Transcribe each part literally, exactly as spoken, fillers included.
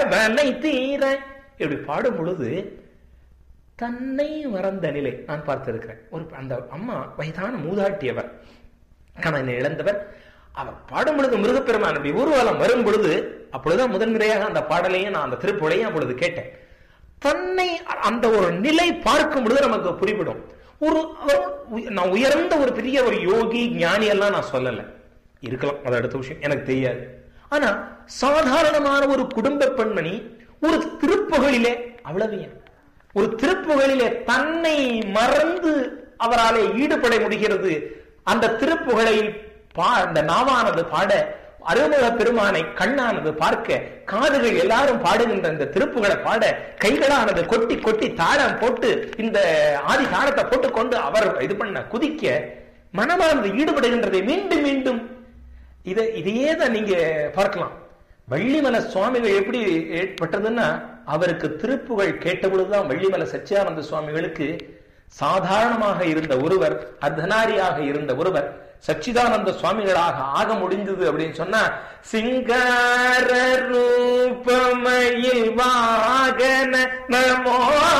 கவலை தீர இப்படி பாடும் பொழுது தன்னை மறந்த நிலை நான் பார்த்திருக்கிறேன். ஒரு அந்த அம்மா வயதான மூதாட்டியவர், கணவனை இழந்தவர். அவர் பாடும் பொழுது முருகப்பெருமான் அப்படி ஊர்வலம் வரும் பொழுது அப்பொழுதுதான் முதன்முறையாக அந்த பாடலையும் நான் அந்த திருப்புகழையும் அப்பொழுது கேட்டேன். தன்னை அந்த ஒரு நிலை பார்க்கும் பொழுது நமக்கு புரிவிடும். ஒரு நான் உயர்ந்த ஒரு பெரிய ஒரு யோகி ஞானி எல்லாம் நான் சொல்லல, இருக்கலாம், அது அடுத்த விஷயம், எனக்கு தெரியாது. ஆனா சாதாரணமான ஒரு குடும்ப பெண்மணி ஒரு திருப்புகழிலே அவ்வளவு ஒரு திருப்புகழிலே தன்னை மறந்து அவராலே ஈடுபட முடிகிறது. அந்த திருப்புகழை அந்த நாவானது பாட, அருள்முக பெருமானை கண்ணானது பார்க்க, காதுகள் எல்லாரும் பாடுகின்ற இந்த திருப்புகளை பாட, கைகளானது கொட்டி கொட்டி தாளம் போட்டு இந்த ஆதி தாளத்தை போட்டுக்கொண்டு அவர் இது பண்ண குதிக்க மனமானது ஈடுபடுகின்றதை மீண்டும் மீண்டும் இதை இதையே தான் நீங்க பார்க்கலாம். வள்ளிமலை சுவாமிகள் எப்படி ஏற்பட்டதுன்னா, அவருக்கு திருப்புகள் கேட்டபொழுதுதான் வள்ளிமலை சச்சிதானந்த சுவாமிகளுக்கு சாதாரணமாக இருந்த ஒருவர், அர்த்தநாரியாக இருந்த ஒருவர் சச்சிதானந்த சுவாமிகளாக ஆக முடிந்தது அப்படின்னு சொன்னா, சிங்கார ரூபமயில் வாகன நமோ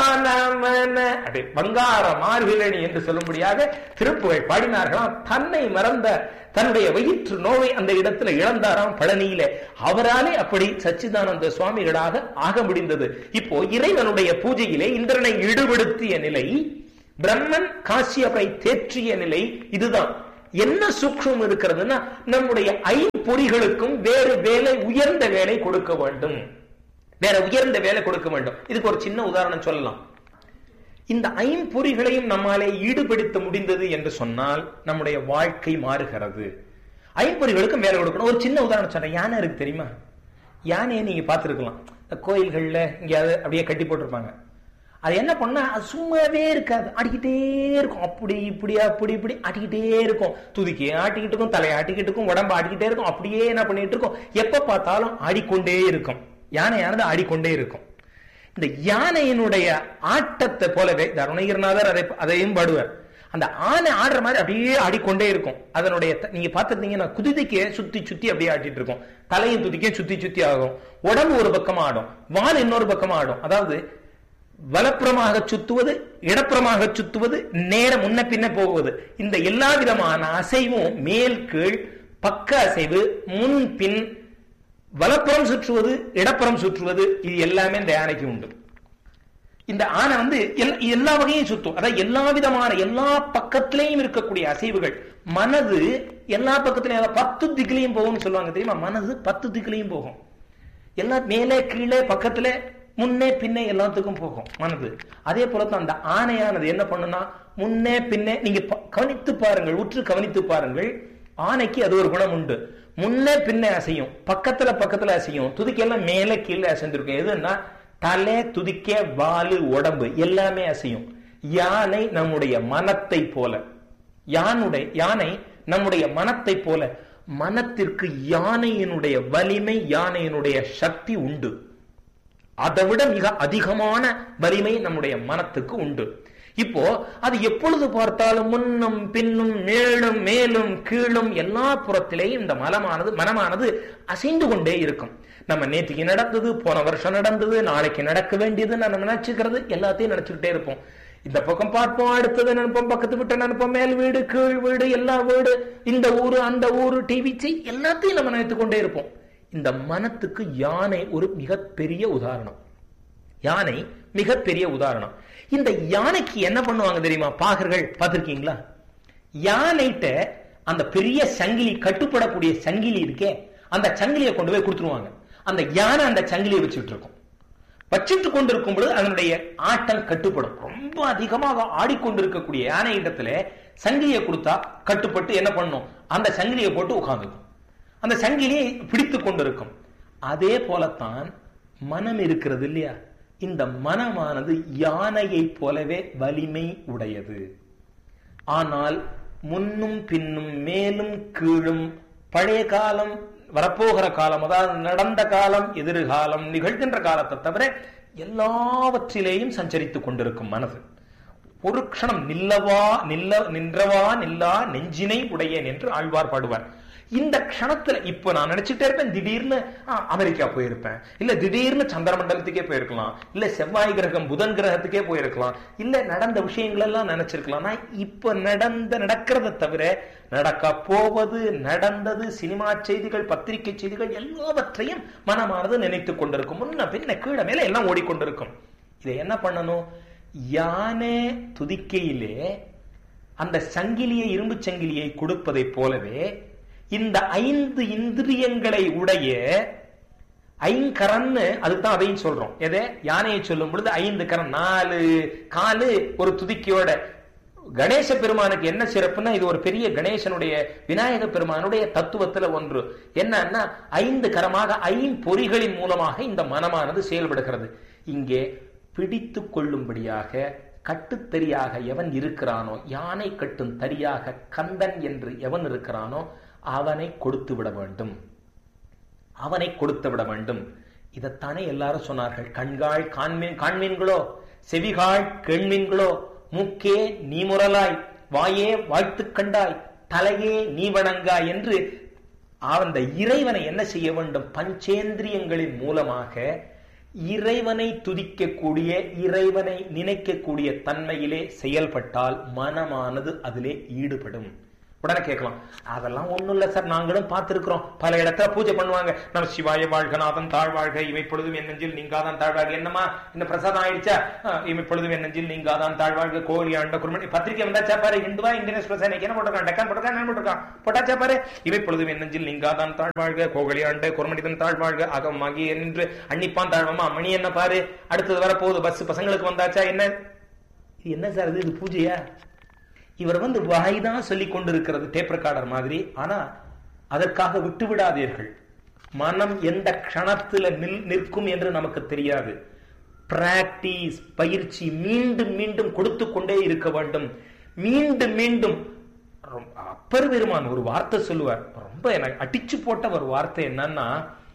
நமன அப்படி பங்கார மார்பிலணி என்று சொல்லும்படியாக திருப்புகழ் பாடினார்களாம். தன்னை மறந்த தன்னுடைய வயிற்று நோவை அந்த இடத்துல இழந்தாராம் பழனியில. அவராலே அப்படி சச்சிதானந்த சுவாமிகளாக ஆக முடிந்தது. இப்போ இறைவனுடைய பூஜையிலே இந்திரனை ஈடுபடுத்திய நிலை, பிரம்மன் காசியப்பை தேற்றிய நிலை, இதுதான். என்ன சூக்ஷம் இருக்கிறதுன்னா, நம்முடைய ஐம்பொறிகளுக்கும் வேறு வேலை, உயர்ந்த வேலை கொடுக்க வேண்டும், வேற உயர்ந்த வேலை கொடுக்க வேண்டும். இதுக்கு ஒரு சின்ன உதாரணம் சொல்லலாம். இந்த ஐம்பொறிகளையும் நம்மாலே ஈடுபடுத்த முடிந்தது என்று சொன்னால் நம்முடைய வாழ்க்கை மாறுகிறது. ஐம்பொறிகளுக்கும் வேலை கொடுக்கணும். ஒரு சின்ன உதாரணம் சொல்றேன். யானை இருக்கு தெரியுமா? யானையை நீங்க பார்த்திருக்கலாம், கோயில்கள்ல இங்கேயாவது அப்படியே கட்டி போட்டிருப்பாங்க. அது என்ன பண்ணா, அது சும்மாவே இருக்காது, ஆடிக்கிட்டே இருக்கும். அப்படி இப்படி அப்படி இப்படி ஆட்டிக்கிட்டே இருக்கும். துதிக்கி ஆட்டிக்கிட்டு இருக்கும், தலையை ஆட்டிக்கிட்டு இருக்கும், உடம்பு ஆட்டிக்கிட்டே இருக்கும். அப்படியே என்ன பண்ணிட்டு இருக்கும், எப்ப பார்த்தாலும் ஆடிக்கொண்டே இருக்கும். யானையானது ஆடிக்கொண்டே இருக்கும். இந்த யானையினுடைய ஆட்டத்தை போலவே அருணகிரிநாதர் அதை அதையும் பாடுவார். அந்த ஆனை ஆடுற மாதிரி அப்படியே ஆடிக்கொண்டே இருக்கும். அதனுடைய நீங்க பார்த்திருந்தீங்கன்னா குதிரைக்கு சுத்தி சுத்தி அப்படியே ஆட்டிட்டு இருக்கும். தலையும் துதிக்க சுத்தி சுத்தி ஆகும். உடம்பு ஒரு பக்கம் ஆடும், வால் இன்னொரு பக்கம் ஆடும். அதாவது வலப்புறமாக சுத்துவது, இடப்புறமாக சுத்துவது, நேரம் முன்ன பின்ன போகுவது. இந்த எல்லா விதமான அசைவும், மேல் கீழ், பக்க அசைவு, முன் பின், வலப்புறம் சுற்றுவது, இடப்புறம் சுற்றுவது, இது எல்லாமே இந்த யானைக்கு உண்டு. இந்த ஆனை வந்து எல்லா வகையும் சுத்தும். அதாவது எல்லா விதமான எல்லா பக்கத்திலையும் இருக்கக்கூடிய அசைவுகள். மனது எல்லா பக்கத்திலையும், பத்து திக்கிலையும் போகும்னு சொல்லுவாங்க தெரியுமா? மனது பத்து திக்கிலையும் போகும். எல்லா மேலே கீழே பக்கத்துல முன்னே பின்னே எல்லாத்துக்கும் போகும் மனது. அதே போலத்தான் அந்த ஆணையானது என்ன பண்ணுனா, முன்னே பின்னே நீங்க கவனித்து பாருங்கள், உற்று கவனித்து பாருங்கள். ஆனைக்கு அது ஒரு குணம் உண்டு. முன்னே பின்னே அசையும், பக்கத்துல பக்கத்துல அசையும், துதிக்கெல்லாம் மேலே கீழே அசைந்திருக்கும். எதுன்னா தலை, துதிக்க, வாலு, உடம்பு எல்லாமே அசையும். யானை நம்முடைய மனத்தை போல, யானுடைய யானை நம்முடைய மனத்தை போல. மனத்திற்கு யானையினுடைய வலிமை, யானையினுடைய சக்தி உண்டு. அதை விட மிக அதிகமான வலிமை நம்முடைய மனத்துக்கு உண்டு. இப்போ அது எப்பொழுது பார்த்தாலும் முன்னும் பின்னும் மேலும் மேலும் கீழும் எல்லா புறத்திலேயும் இந்த மனமானது மனமானது அசைந்து கொண்டே இருக்கும். நம்ம நேற்றுக்கு நடந்தது, போன வருஷம் நடந்தது, நாளைக்கு நடக்க வேண்டியது நம்ம நினைச்சுக்கிறது எல்லாத்தையும் நினைச்சுக்கிட்டே இருப்போம். இந்த பக்கம் பார்ப்போம், அடுத்தது நினைப்போம், பக்கத்து விட்டு நினைப்போம், மேல் வீடு கீழ் வீடு எல்லா வீடு, இந்த ஊரு அந்த ஊரு, டிவி எல்லாத்தையும் நம்ம நினைத்து கொண்டே இருப்போம். இந்த மனத்துக்கு யானை ஒரு மிகப்பெரிய உதாரணம். யானை மிகப்பெரிய உதாரணம். இந்த யானைக்கு என்ன பண்ணுவாங்க தெரியுமா? பாகர்கள் பார்த்திருக்கீங்களா? யானைட்ட அந்த பெரிய சங்கிலி, கட்டுப்படக்கூடிய சங்கிலி இருக்கே, அந்த சங்கிலியை கொண்டு போய் கொடுத்துருவாங்க. அந்த யானை அந்த சங்கிலியை வச்சுட்டு இருக்கும். வச்சுட்டு கொண்டிருக்கும் பொழுது அதனுடைய ஆட்டம் கட்டுப்படும். ரொம்ப அதிகமாக ஆடிக்கொண்டிருக்கக்கூடிய யானை இடத்துல சங்கிலியை கொடுத்தா கட்டுப்பட்டு என்ன பண்ணும், அந்த சங்கிலியை போட்டு உட்கார்ந்துக்கும். அந்த சங்கிலியை பிடித்து கொண்டிருக்கும். அதே போலத்தான் மனம் இருக்கிறது இல்லையா? இந்த மனமானது யானையை போலவே வலிமை உடையது. ஆனால் முன்னும் பின்னும் மேலும் கீழும், பழைய காலம், வரப்போகிற காலம், அதாவது நடந்த காலம், எதிர்காலம், நிகழ்கின்ற காலத்தை தவிர எல்லாவற்றிலேயும் சஞ்சரித்துக் கொண்டிருக்கும் மனது. ஒரு க்ஷணம் நில்லவா நில்ல நின்றவா நில்லா நெஞ்சினை உடையேன் என்று ஆழ்வார் பாடுவார். இந்த க்ஷணத்துல இப்ப நான் நினைச்சுட்டே இருப்பேன், திடீர்னு அமெரிக்கா போயிருப்பேன், இல்ல திடீர்னு சந்திர மண்டலத்துக்கே போயிருக்கலாம், இல்ல செவ்வாய் கிரகம் புதன் கிரகத்துக்கே போயிருக்கலாம், இல்ல நடந்த விஷயங்கள் எல்லாம் நினைச்சிருக்கலாம். நான் இப்ப நடந்த நடக்கிறத தவிர நடக்க போவது, நடந்தது, சினிமா செய்திகள், பத்திரிகை செய்திகள் எல்லாவற்றையும் மனமானது நினைத்துக் கொண்டிருக்கும். முன்ன பின்ன கீழே மேல எல்லாம் ஓடிக்கொண்டிருக்கும். இதை என்ன பண்ணணும்? யானை துதிக்கையிலே அந்த சங்கிலியை, இரும்பு சங்கிலியை கொடுப்பதை போலவே இந்த ஐந்து இந்திரியங்களை உடைய ஐங்கரன்னு, அதுதான் அதையும் சொல்றோம். எதை? யானையை சொல்லும் பொழுது ஐந்து கரண், நாலு காலு ஒரு துதிக்கையோட. கணேச பெருமானுக்கு என்ன சிறப்புன்னா, இது ஒரு பெரிய கணேசனுடைய விநாயக பெருமானுடைய தத்துவத்துல ஒன்று. என்னன்னா, ஐந்து கரமாக ஐம்பொறிகளின் மூலமாக இந்த மனமானது செயல்படுகிறது. இங்கே பிடித்து கொள்ளும்படியாக கட்டுத்தறியாக எவன் இருக்கிறானோ, யானை கட்டும் தறியாக கந்தன் என்று எவன் இருக்கிறானோ அவனை கொடுத்து விட வேண்டும், அவனை கொடுத்து விட வேண்டும். இதைத்தானே எல்லாரும் சொன்னார்கள். கண்காள் காண்மீன் காண்மீன்களோ, செவிகாள் கேண்மீன்களோ, மூக்கே நீ முரலாய், வாயே வாழ்த்து கண்டாய், தலையே நீ வணங்காய் என்று அந்த இறைவனை என்ன செய்ய வேண்டும்? பஞ்சேந்திரியங்களின் மூலமாக இறைவனை துதிக்கக்கூடிய, இறைவனை நினைக்கக்கூடிய தன்மையிலே செயல்பட்டால் மனமானது அதிலே ஈடுபடும். உடனே கேட்கலாம், அதெல்லாம் ஒண்ணும் இல்ல சார், நாங்களும் பார்த்திருக்கிறோம், பல இடத்துல பூஜை பண்ணுவாங்க, நம்ம சிவாய வாழ்கநாதன் தாழ்வாழ்க, இமைப்பொழுதும் என் நெஞ்சில் நீங்காதான் தாழ்வாழ்க. என்னமா இன்னும் பிரசாதம் ஆயிடுச்சா? இமைப்பொழுதும் என் நெஞ்சில் நீங்காதான் தாழ்வாழ்க, கோழி ஆண்ட குருமணி பத்திரிகை வந்தாச்சா பாரு, இந்துவா இந்தியன் எக்ஸ்பிரஸ் என்ன போட்டிருக்கான், டெக்கான் போட்டிருக்கான், என்ன போட்டிருக்கான், போட்டாச்சா பாரு, இமைப்பொழுதும் என் நெஞ்சில் நீங்காதான் தாழ்வாழ்க, கோழி ஆண்ட குருமணிதன் தாழ்வாழ்க, அகமாகி என்று அன்னிப்பான் தாழ்வமா மணி என்ன பாரு, அடுத்தது வர போகுது பஸ், பசங்களுக்கு வந்தாச்சா, என்ன இது என்ன சார் இது, இது பூஜையா? இவர் வந்து வாய்தான் சொல்லிக் கொண்டிருக்கிறது, டேப் ரெக்கார்டர் மாதிரி. ஆனா அதற்காக விட்டு விடாதீர்கள். மனம் எந்த க்ஷணத்துல நிற்கும் என்று நமக்கு தெரியாது. பிராக்டிஸ், பயிற்சி மீண்டும் மீண்டும் கொடுத்து கொண்டே இருக்க வேண்டும். மீண்டும் மீண்டும். அப்பர் பெருமான் ஒரு வார்த்தை சொல்லுவார், ரொம்ப எனக்கு அடிச்சு போட்ட ஒரு வார்த்தை. என்னன்னா,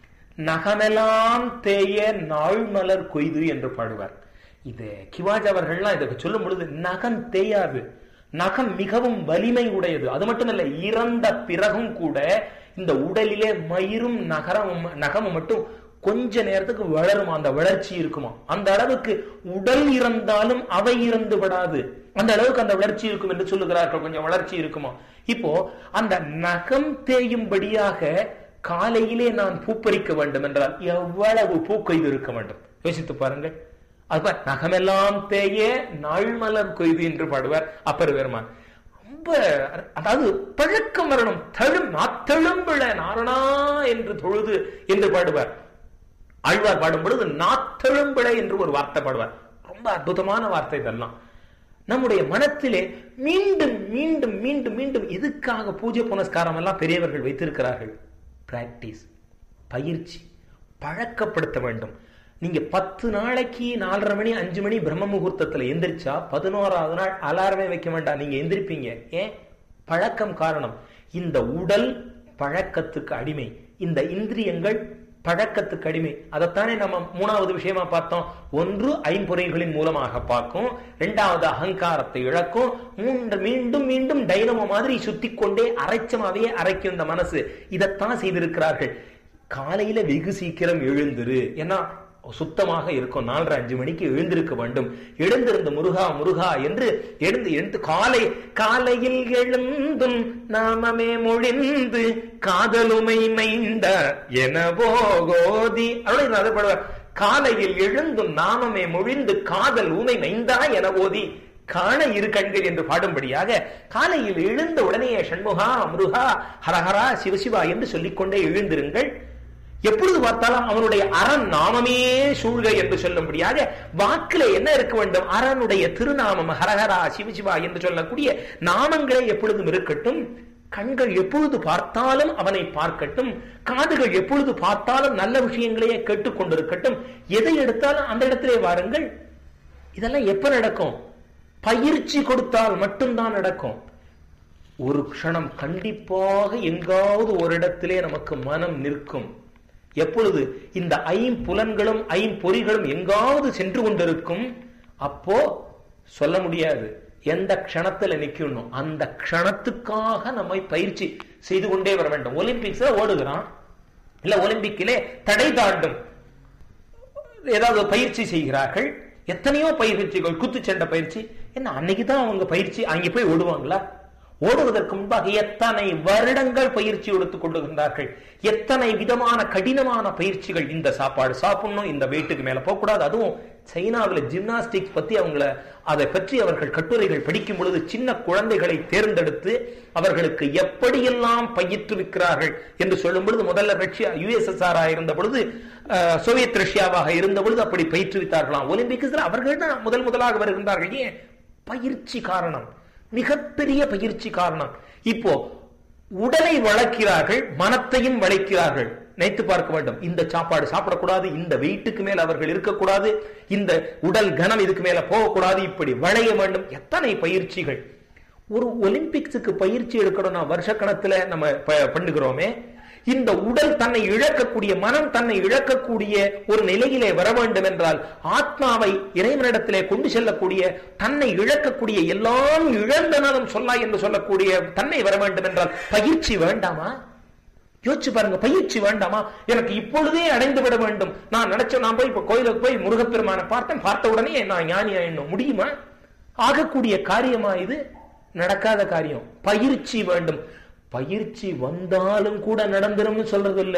நகமெல்லாம் தேய நாள் மலர் கொய்து என்று பாடுவார். இது கிவாஜ் அவர்கள்லாம் இதற்கு சொல்லும் பொழுது, நகம் தேயாது, நகம் மிகவும் வலிமை உடையது. அது மட்டுமல்ல, இறந்த பிறகும் கூட இந்த உடலிலே மயிரும் நகரமும் நகமும் மட்டும் கொஞ்ச நேரத்துக்கு வளருமா, அந்த வளர்ச்சி இருக்குமா. அந்த அளவுக்கு உடல் இறந்தாலும் அவை இறந்து விடாது, அந்த அளவுக்கு அந்த வளர்ச்சி இருக்கும் என்று சொல்லுகிறார்கள். கொஞ்சம் வளர்ச்சி இருக்குமா. இப்போ அந்த நகம் தேயும்படியாக காலையிலே நான் பூப்பறிக்க வேண்டும் என்றால் எவ்வளவு பூக்கொய்து இருக்க வேண்டும், யோசித்து பாருங்கள். அது நகமெல்லாம் தேய நாள் மலர் கொய்து என்று பாடுவார் அப்பர் பெருமான். ரொம்ப, அதாவது பழக்கம் வரணும். தழும் நாத்தெழும்பிழ நாரணா என்று தொழுது என்று பாடுவார். ஆழ்வார் பாடும் பொழுது நாத்தெழும்பிழ என்று ஒரு வார்த்தை பாடுவார். ரொம்ப அற்புதமான வார்த்தை இதெல்லாம். நம்முடைய மனத்திலே மீண்டும் மீண்டும் மீண்டும் மீண்டும் எதுக்காக பூஜை புனஸ்காரம் எல்லாம் பெரியவர்கள் வைத்திருக்கிறார்கள்? பிராக்டிஸ், பயிற்சி, பழக்கப்படுத்த வேண்டும். நீங்க பத்து நாளைக்கு நாலரை மணி அஞ்சு மணி பிரம்ம முகூர்த்தத்துல எந்திரிச்சா பதினோராவது நாள் அலாரமே வைக்க வேண்டாம், நீங்க எந்திரிப்பீங்க. ஏன்? பழக்கம் காரணம். இந்த உடல் பழக்கத்துக்கு அடிமை, இந்த இந்திரியங்கள் பழக்கத்துக்கு அடிமை. அதைத்தானே நம்ம மூணாவது விஷயமா பார்த்தோம். ஒன்று ஐம்பொறிகளின் மூலமாக பார்க்கும், இரண்டாவது அகங்காரத்தை இழக்கும், மூன்று மீண்டும் மீண்டும் டைனமோ மாதிரி சுத்தி கொண்டே அரைச்சமாவே அரைக்கும் இந்த மனசு. இதைத்தான் செய்திருக்கிறார்கள். காலையில வெகு சீக்கிரம் எழுந்துரு, ஏன்னா சுத்தமாக இருக்கும். நாலரை அஞ்சு மணிக்கு எழுந்திருக்க வேண்டும். எழுந்திருந்த முருகா முருகா என்று எழுந்து எழுந்து காலை காலையில் எழுந்தும் நாமமே மொழிந்து காதலுமை மைந்த என போகோதி அருள்நாதர். காலையில் எழுந்தும் நாமமே மொழிந்து காதல் உமை மைந்தா என ஓதி காண இரு கண்கள் என்று பாடும்படியாக காலையில் எழுந்த உடனே சண்முகா முருகா ஹரஹரா சிவசிவா என்று சொல்லிக்கொண்டே எழுந்திருங்கள். எப்பொழுது பார்த்தாலும் அவனுடைய அரண் நாமமே சூழ்க என்று சொல்லும்படியாக வாக்கிலே என்ன இருக்க வேண்டும்? அரனுடைய திருநாமம் ஹரஹரா சிவசிவா என்று சொல்லக்கூடிய நாமங்களே எப்பொழுதும் இருக்கட்டும். கண்கள் எப்பொழுது பார்த்தாலும் அவனை பார்க்கட்டும். காதுகள் எப்பொழுது பார்த்தாலும் நல்ல விஷயங்களையே கேட்டுக்கொண்டிருக்கட்டும். எதை எடுத்தாலும் அந்த இடத்திலே வாருங்கள். இதெல்லாம் எப்ப நடக்கும்? பயிற்சி கொடுத்தால் மட்டும்தான் நடக்கும். ஒரு க்ஷணம் கண்டிப்பாக எங்காவது ஒரு இடத்திலே நமக்கு மனம் நிற்கும். எப்பொழுது இந்த ஐம்புலன்களும் ஐம்பொறிகளும் எங்காவது சென்று கொண்டிருக்கும், அப்போ சொல்ல முடியாது எந்த க்ஷணத்துல நிக்கணும், அந்த க்ஷணத்துக்காக நம்மை பயிற்சி செய்து கொண்டே வர வேண்டும். ஒலிம்பிக்ஸ்ல ஓடுகிறான், இல்ல ஒலிம்பிக்கிலே தடை தாண்டும் ஏதாவது பயிற்சி செய்கிறார்கள், எத்தனையோ பயிற்சிகள், குத்துச்சண்டை பயிற்சி, என்ன அன்னைக்குதான் அவங்க பயிற்சி, அங்கே போய் ஓடுவாங்களா? ஓடுவதற்கு முன்பாக எத்தனை வருடங்கள் பயிற்சி எடுத்துக் கொள்ளுகின்றார்கள், எத்தனை விதமான கடினமான பயிற்சிகள். இந்த சாப்பாடு சாப்பிடணும், இந்த வெயிட்டுக்கு மேல போகக்கூடாது. அதுவும் சைனாவில் ஜிம்னாஸ்டிக்ஸ் பத்தி அவங்கள அதை பற்றி அவர்கள் கட்டுரைகள் படிக்கும் பொழுது சின்ன குழந்தைகளை தேர்ந்தெடுத்து அவர்களுக்கு எப்படியெல்லாம் பயிற்றுவிக்கிறார்கள் என்று சொல்லும் பொழுது, முதல்ல ரஷ்யா யுஎஸ்எஸ்ஆர் இருந்த பொழுது, சோவியத் ரஷ்யாவாக இருந்த பொழுது அப்படி பயிற்றுவித்தார்களாம். ஒலிம்பிக்ஸ்ல அவர்கள் தான் முதல் முதலாக வருகின்றார்கள். ஏன்? பயிற்சி காரணம், மிகப்பெரிய பயிற்சி காரணம். இப்போ உடலை வளர்க்கிறார்கள், மனத்தையும் வளைக்கிறார்கள். நினைத்து பார்க்க வேண்டும், இந்த சாப்பாடு சாப்பிடக்கூடாது, இந்த வெயிட்டுக்கு மேல அவர்கள் இருக்கக்கூடாது, இந்த உடல் கனம் இதுக்கு மேல போகக்கூடாது, இப்படி வளைய வேண்டும். எத்தனை பயிற்சிகள்! ஒரு ஒலிம்பிக்ஸுக்கு பயிற்சி எடுக்கணும்னா வருஷக்கணத்துல நம்ம பண்ணுகிறோமே, இந்த உடல் தன்னை இழக்கக்கூடிய, மனம் தன்னை இழக்கக்கூடிய ஒரு நிலையிலே வர வேண்டும் என்றால், ஆத்மாவை இறைவனிடத்திலே கொண்டு செல்லக்கூடிய, தன்னை இழக்கக்கூடிய, எல்லாம் இழந்தனாலும் சொல்லா என்று சொல்லக்கூடிய தன்னை வர வேண்டும் என்றால் பயிற்சி வேண்டாமா? யோசிச்சு பாருங்க, பயிற்சி வேண்டாமா? எனக்கு இப்பொழுதே அடைந்து விட வேண்டும், நான் நினைச்சேன், நான் போய் இப்ப கோயிலுக்கு போய் முருகப்பெருமானை பார்த்தேன், பார்த்த உடனே நான் ஞானி ஆயிடணும், முடியுமா? ஆகக்கூடிய காரியமா இது? நடக்காத காரியம். பயிற்சி வேண்டும். பயிற்சி வந்தாலும் கூட நடந்துரும் சொல்றது இல்ல,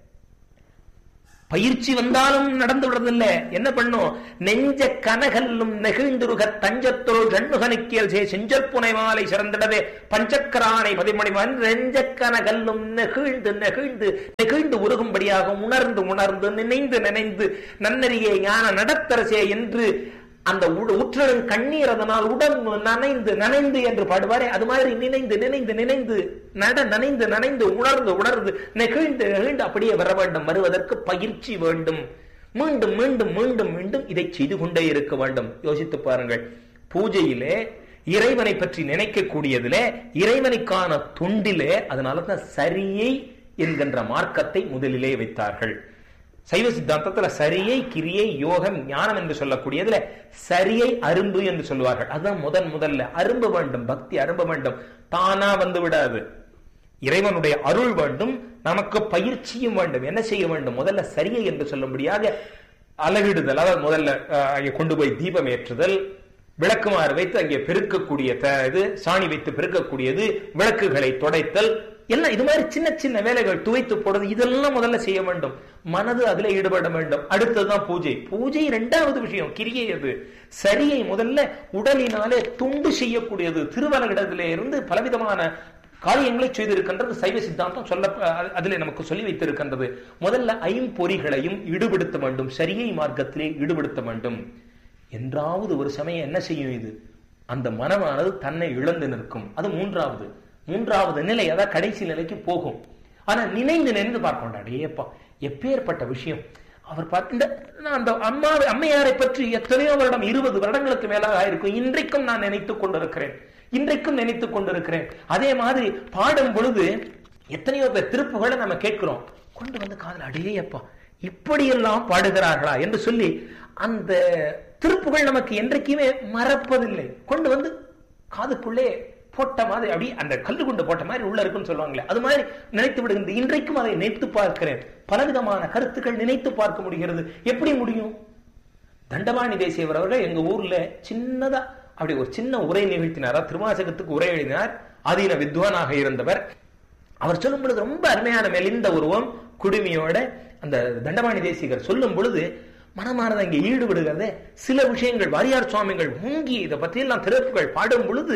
பயிற்சி வந்தாலும் நடந்து விடுறதில்ல. என்ன பண்ணும்? நெஞ்ச கனகல்லும் நெகிழ்ந்துருக தஞ்சத்தோள் கண்ணுகனுக்கியல் சே செஞ்சற்புனை மாலை சிறந்திடவே பஞ்சக்கரானை பதிமணிவன் நெஞ்ச கனகல்லும் நெகிழ்ந்து நெகிழ்ந்து நெகிழ்ந்து உருகும்படியாக உணர்ந்து உணர்ந்து நினைந்து நினைந்து நன்னறியே ஞான நடத்தரசே என்று அந்த உற்றலும் கண்ணீர் அதனால் உடம்பு நனைந்து நனைந்து என்று பாடுவாரே, அது மாதிரி நினைந்து நினைந்து நினைந்து நட நனைந்து நனைந்து உணர்ந்து உணர்ந்து நெகிழ்ந்து நெகிழ்ந்து அப்படியே வர வேண்டும். வருவதற்கு பயிற்சி வேண்டும். மீண்டும் மீண்டும் மீண்டும் மீண்டும் இதை செய்து கொண்டே இருக்க வேண்டும். யோசித்து பாருங்கள், பூஜையிலே இறைவனை பற்றி நினைக்கக்கூடியதிலே, இறைவனுக்கான தொண்டிலே, அதனாலதான் சரியை என்கின்ற மார்க்கத்தை முதலிலே வைத்தார்கள். சைவ சித்தாந்தத்துல சரியை, கிரியை, யோகம், ஞானம் என்று சொல்லக்கூடியதுல சரியை அரும்பு என்று சொல்லுவார்கள். அதுதான் முதன் முதல்ல. அரும்ப வேண்டும், பக்தி அரும்ப வேண்டும், தானா வந்து விடாது. இறைவனுடைய அருள் வேண்டும், நமக்கு பயிற்சியும் வேண்டும். என்ன செய்ய வேண்டும்? முதல்ல சரியை என்று சொல்லும்படியாக அலகிடுதல், அதாவது முதல்ல அங்கே கொண்டு போய் தீபம் ஏற்றுதல், விளக்குமாறு வைத்து அங்கே பெருக்கக்கூடிய இது, சாணி வைத்து பெருக்கக்கூடியது, விளக்குகளை துடைத்தல், எல்லாம் இது மாதிரி சின்ன சின்ன வேலைகள், துவைத்து போடுறது, இதெல்லாம் முதல்ல செய்ய வேண்டும். மனது அதுல ஈடுபட வேண்டும். அடுத்ததுதான் பூஜை. பூஜை இரண்டாவது விஷயம், கிரியை. அது சரியை முதல்ல உடலினாலே துண்டு செய்யக்கூடியது. திருவலகிடத்திலே இருந்து பலவிதமான காரியங்களை செய்திருக்கின்றது சைவ சித்தாந்தம். சொல்ல அதிலே நமக்கு சொல்லி வைத்திருக்கின்றது. முதல்ல ஐம்பொறிகளையும் ஈடுபடுத்த வேண்டும், சரியை மார்க்கத்திலே ஈடுபடுத்த வேண்டும். என்றாவது ஒரு சமயம் என்ன செய்யும்? இது அந்த மனமானது தன்னை இழந்து நிற்கும். அது மூன்றாவது மூன்றாவது நிலை, அதாவது கடைசி நிலைக்கு போகும். ஆனா நினைந்து நினைந்து பார்க்கணும், அடேப்பா எப்பேற்பட்ட விஷயம். அவர் பார்த்து அந்த அம்மா அம்மையாரை பற்றி எத்தனையோ வருடம், இருபது வருடங்களுக்கு மேலாக இருக்கும், இன்றைக்கும் நான் நினைத்துக் கொண்டிருக்கிறேன், இன்றைக்கும் நினைத்துக் கொண்டிருக்கிறேன். அதே மாதிரி பாடும் பொழுது எத்தனையோ பேர் திருப்புகளை நம்ம கேட்கிறோம், கொண்டு வந்து காதல், அடேயப்பா இப்படியெல்லாம் பாடுகிறார்களா என்று சொல்லி அந்த திருப்புகள் நமக்கு என்றைக்குமே மறப்பதில்லை. கொண்டு வந்து காதுக்குள்ளே போட்ட மாதிரி, அப்படி அந்த கல்லு கொண்டு போட்ட மாதிரி உள்ள இருக்குன்னு சொல்லுவாங்களே, அது மாதிரி நினைத்து விடுகின்ற. இன்றைக்கும் அதை நினைத்து பார்க்கிறேன். பலவிதமான கருத்துக்கள் நினைத்து பார்க்க முடிகிறது. எப்படி முடியும்? தண்டபாணி தேசியவர் அவர்கள் எங்க ஊர்ல சின்னதா அப்படி ஒரு சின்ன உரை நிகழ்த்தினார். திருவாசகத்துக்கு உரை எழுதினார். ஆதீன வித்வானாக இருந்தவர். அவர் சொல்லும் பொழுது ரொம்ப அருமையான மெலிந்த உருவம், குடுமியோட அந்த தண்டபாணி தேசிகர் சொல்லும் பொழுது மனமானது அங்கே ஈடுபடுகிறது. சில விஷயங்கள் வாரியார் சுவாமிகள் மூங்கி இதை பற்றியெல்லாம் திருப்புகள் பாடும் பொழுது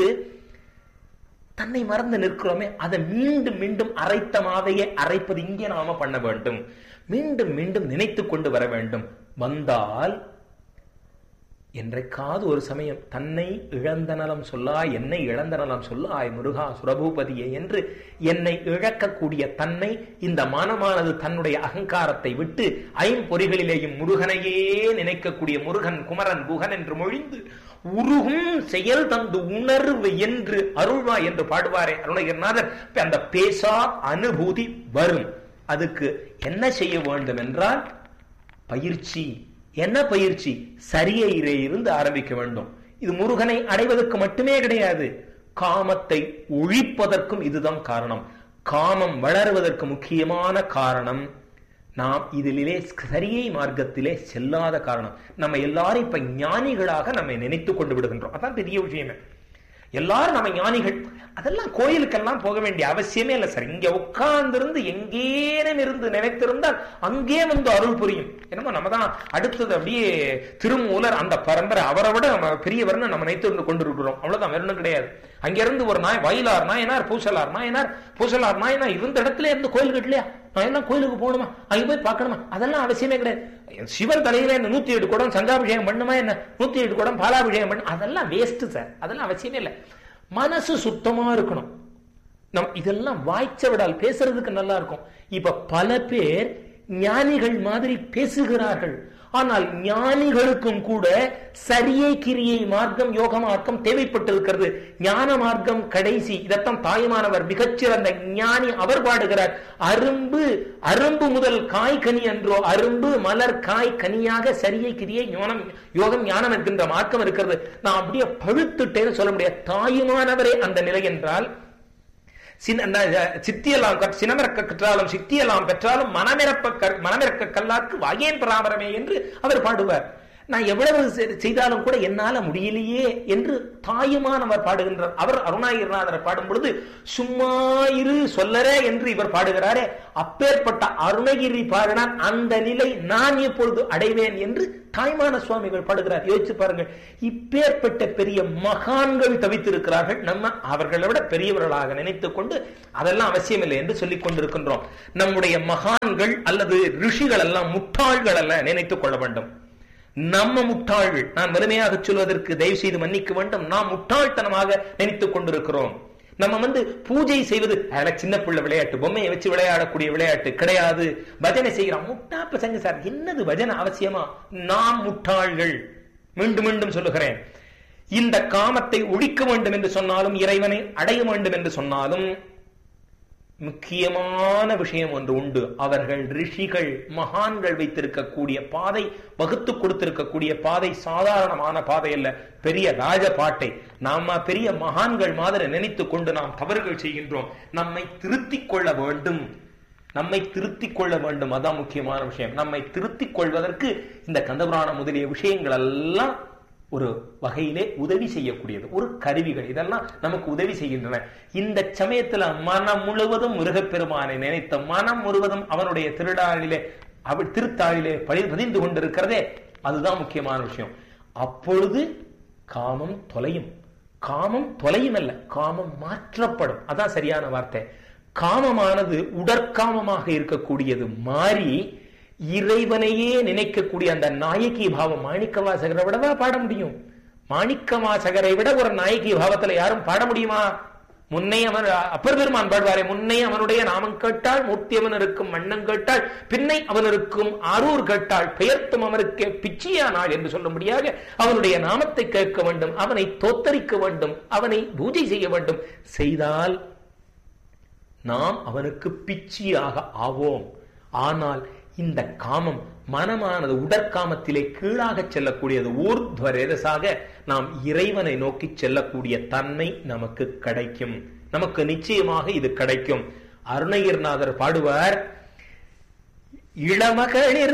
தன்னை மறந்து நிற்கிறோமே, அதை மீண்டும் மீண்டும் அரைத்த மாவையே அரைப்பது இங்கே நாம பண்ண வேண்டும். மீண்டும் மீண்டும் நினைத்து கொண்டு வர வேண்டும். வந்தால் என்றைக்காவது ஒரு சமயம் தன்னை இழந்த நலம் சொல்லாய், என்னை இழந்த நலம் சொல்லாய் முருகா சுரபூபதியே என்று என்னை இழக்கக்கூடிய தன்மை, இந்த மனமானது தன்னுடைய அகங்காரத்தை விட்டு ஐம்பொறிகளிலேயும் முருகனையே நினைக்கக்கூடிய முருகன் குமரன் குகன் என்று மொழிந்து உருகும் செயல் தந்து உணர்வு என்று அருள்வா என்று பாடுவாரே அருணகிரிநாதர். அந்த பேசா அனுபூதி வரும். அதுக்கு என்ன செய்ய வேண்டும் என்றால் பயிற்சி. என்ன பயிற்சி? சரியிலே இருந்து ஆரம்பிக்க வேண்டும். இது முருகனை அடைவதற்கு மட்டுமே கிடையாது, காமத்தை ஒழிப்பதற்கும் இதுதான் காரணம். காமம் வளருவதற்கு முக்கியமான காரணம் நாம் இதிலே சரியை மார்க்கத்திலே செல்லாத காரணம். நம்ம எல்லாரும் இப்ப ஞானிகளாக நம்ம நினைத்துக் கொண்டு விடுகின்றோம். அதான் பெரிய விஷயமே. எல்லாரும் நம்ம ஞானிகள், அதெல்லாம் கோயிலுக்கெல்லாம் போக வேண்டிய அவசியமே இல்லை சார். இங்க உட்கார்ந்திருந்து எங்கேனும் இருந்து நினைத்திருந்தால் அங்கே வந்து அருள் புரியும். என்னமோ நம்ம தான் அடுத்தது அப்படியே திருமூலர் அந்த பரம்பரை அவரை விட நம்ம பெரியவர்னு நம்ம நினைத்து கொண்டு இருக்கிறோம். அவ்வளவுதான், வேற ஒன்றும் கிடையாது. அங்கிருந்து ஒரு நாய் வயலார் நாயனார் பூசலார் நாயனார் பூசலார் நாயனார் இருந்த இடத்துல இருந்து கோயில் கட்டலையா, நான் எல்லாம் கோயிலுக்கு போகணுமா, அங்க போய் பார்க்கணுமா, அதெல்லாம் அவசியமே கிடையாது. சிவன் தலையில என்ன நூத்தி எட்டு குடம் சங்காபிஷேகம் பண்ணுமா, என்ன நூத்தி எட்டு குடம் பாலாபிஷேகம் பண்ணு, அதெல்லாம் வேஸ்ட் சார், அதெல்லாம் அவசியமே இல்லை. மனசு சுத்தமா இருக்கணும். நம் இதெல்லாம் வாய்ச்ச விடால் பேசுறதுக்கு நல்லா இருக்கும். இப்ப பல பேர் ஞானிகள் மாதிரி பேசுகிறார்கள். ஆனால் ஞானிகளுக்கும் கூட சரியை கிரியை மார்க்கம் யோக மார்க்கம் தேவைப்பட்டிருக்கிறது. ஞான மார்க்கம் கடைசி. இதத்தான் தாயுமானவர் மிகச்சிறந்த ஞானி அவர் பாடுகிறார். அரும்பு அரும்பு முதல் காய் கனி என்றோ, அரும்பு மலர் காய் கனியாக சரியை கிரியை ஞானம் யோகம் ஞானம் என்கின்ற மார்க்கம் இருக்கிறது. நான் அப்படியே பழுத்துட்டேன்னு சொல்ல முடியாது. தாயுமானவரே அந்த நிலை என்றால், சித்தியெல்லாம் சினமிறக்க கற்றாலும் சித்தியெல்லாம் பெற்றாலும் மனமிறப்ப மனமிறக்க கல்லாக்கு வாயேன் பராமரமே என்று அவர் பாடுவார். நான் எவ்வளவு செய்தாலும் கூட என்னால முடியலையே என்று தாயுமானவர் பாடுகின்றார். அவர் அருணாகிரிநாதரை பாடும் பொழுது சும்மா இரு சொல்லரே என்று இவர் பாடுகிறாரே, அப்பேற்பட்ட அருணகிரி பாடினார். அந்த நிலை நான் எப்பொழுது அடைவேன் என்று தாய்மான சுவாமிகள் பாடுகிறார். யோசிச்சு பாருங்கள், இப்பேற்பட்ட பெரிய மகான்கள் தவித்திருக்கிறார்கள். நம்ம அவர்களை விட பெரியவர்களாக நினைத்துக் கொண்டு அதெல்லாம் அவசியம் இல்லை என்று சொல்லிக் கொண்டிருக்கின்றோம். நம்முடைய மகான்கள் அல்லது ரிஷிகள் எல்லாம் முட்டாள்கள் அல்ல, நினைத்துக் கொள்ள வேண்டும். நம்ம முட்டாள்கள். நான் வலிமையாக சொல்வதற்கு தயவு செய்து மன்னிக்க வேண்டும். நாம் முட்டாள்தனமாக நினைத்துக் கொண்டிருக்கிறோம். நம்ம வந்து பூஜை செய்வது சின்ன பிள்ளை விளையாட்டு, பொம்மையை வச்சு விளையாடக்கூடிய விளையாட்டு கிடையாது. பஜனை செய்கிறோம், முட்டா பசங்க சார், என்னது பஜனை அவசியமா? நாம் முட்டாள்கள். மீண்டும் மீண்டும் சொல்லுகிறேன், இந்த காமத்தை ஒழிக்க வேண்டும் என்று சொன்னாலும், இறைவனை அடைய வேண்டும் என்று சொன்னாலும் முக்கியமான விஷயம் ஒன்று உண்டு. அவர்கள் ரிஷிகள் மகான்கள் வைத்திருக்கக்கூடிய பாதை, வகுத்து கொடுத்திருக்கக்கூடிய பாதை சாதாரணமான பாதை அல்ல, பெரிய ராஜ பாட்டை. நாம பெரிய மகான்கள் மாதிரி நினைத்துக் கொண்டு நாம் தவறுகள் செய்கின்றோம். நம்மை திருத்திக் கொள்ள வேண்டும், நம்மை திருத்திக் கொள்ள வேண்டும். அதான் முக்கியமான விஷயம். நம்மை திருத்திக் கொள்வதற்கு இந்த கந்தபுராணம் முதலிய விஷயங்கள் எல்லாம் ஒரு வகையிலே உதவி செய்யக்கூடியது, ஒரு கருவிகள். இதெல்லாம் நமக்கு உதவி செய்கின்றன. இந்த சமயத்துல மனம் முழுவதும் முருகப்பெருமானை நினைத்த மனம் முழுவதும் அவனுடைய திருடாளிலே அவள் திருத்தாளிலே பதிந்து கொண்டிருக்கிறதே, அதுதான் முக்கியமான விஷயம். அப்பொழுது காமம் தொலையும். காமம் தொலையும் அல்ல, காமம் மாற்றப்படும். அதான் சரியான வார்த்தை. காமமானது உடற்காமமாக இருக்கக்கூடியது மாறி இறைவனையே நினைக்கக்கூடிய அந்த நாயகி பாவம். மாணிக்க வாசகரை விடவா பாட முடியும்? மாணிக்க வாசகரை விட ஒரு நாயகி பாவத்துல யாரும் பாட முடியுமா? முன்னே அவன் அப்பர் பெருமான் பாடுவாரே, முன்னே அவனுடைய நாமம் கேட்டாள், மூர்த்தி அவன் இருக்கும் வண்ணம் கேட்டாள், பின்னை அவன் இருக்கும் ஆரூர் கேட்டாள், பெயர்த்தும் அவனுக்கு பிச்சியானாள் என்று சொல்லும்படியாக அவனுடைய நாமத்தை கேட்க வேண்டும், அவனை தோத்தரிக்க வேண்டும், அவனை பூஜை செய்ய வேண்டும். செய்தால் நாம் அவனுக்கு பிச்சியாக ஆவோம். ஆனால் இந்த காமம் மனமானது உடற்காமத்திலே கீழாக செல்லக்கூடியது, ஊர்த்வரேதசாக நாம் இறைவனை நோக்கி செல்லக்கூடிய தன்மை நமக்கு கிடைக்கும். நமக்கு நிச்சயமாக இது கிடைக்கும். அருணகிரிநாதர் பாடுவார், இளமகளிர்